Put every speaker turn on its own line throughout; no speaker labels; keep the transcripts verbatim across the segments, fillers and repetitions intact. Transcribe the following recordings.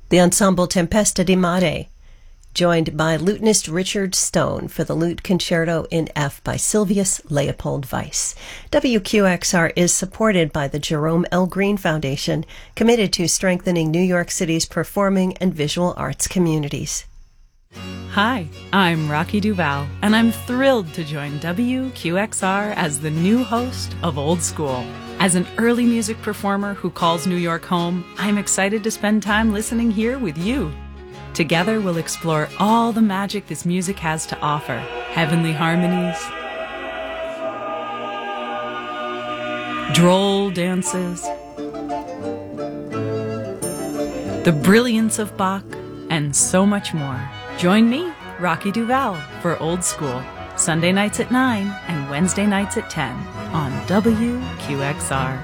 The ensemble Tempesta di Mare, joined by lutenist Richard Stone for the Lute Concerto in F by Silvius Leopold Weiss. W Q X R is supported by the Jerome L. Green Foundation, committed to strengthening New York City's performing and visual arts communities.
Hi, I'm Rocky Duval, and I'm thrilled to join W Q X R as the new host of Old School. As an early music performer who calls New York home, I'm excited to spend time listening here with you. Together, we'll explore all the magic this music has to offer. Heavenly harmonies, droll dances, the brilliance of Bach, and so much more. Join me, Rocky Duval, for Old School, Sunday nights at nine and Wednesday nights at ten on W Q X R.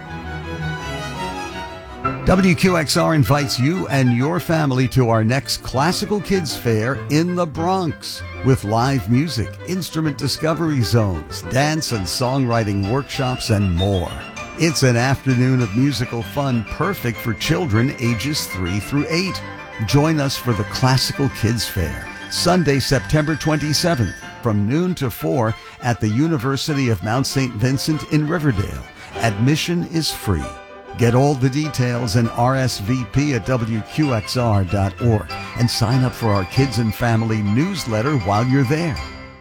W Q X R invites you and your family to our next Classical Kids Fair in the Bronx with live music, instrument discovery zones, dance and songwriting workshops, and more. It's an afternoon of musical fun perfect for children ages three through eight. Join us for the Classical Kids Fair, Sunday, September twenty-seventh, from noon to four at the University of Mount Saint Vincent in Riverdale. Admission is free. Get all the details and R S V P at W Q X R dot org and sign up for our Kids and Family newsletter while you're there.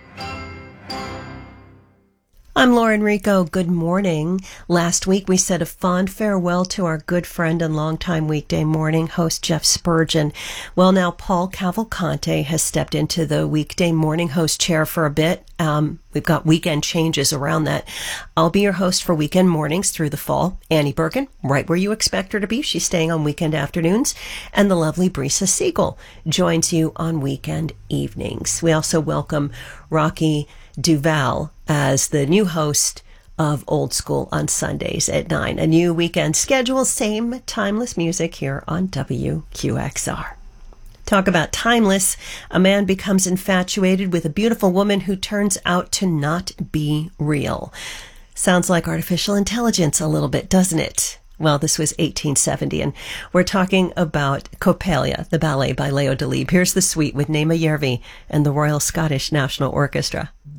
I'm Lauren Rico. Good morning. Last week we said a fond farewell to our good friend and longtime weekday morning host, Jeff Spurgeon. Well, now Paul Cavalcante has stepped into the weekday morning host chair for a bit. Um, we've got weekend changes around that. I'll be your host for weekend mornings through the fall. Annie Bergen, right where you expect her to be. She's staying on weekend afternoons. And the lovely Brisa Siegel joins you on weekend evenings. We also welcome Rocky Duval as the new host of Old School on Sundays at nine. A new weekend schedule, same timeless music here on W Q X R. Talk about timeless. A man becomes infatuated with a beautiful woman who turns out to not be real. Sounds like artificial intelligence a little bit, doesn't it? Well, this was eighteen seventy, and we're talking about Coppelia, the ballet by Leo Delibes. Here's the suite with Nema Järvi and the Royal Scottish National Orchestra.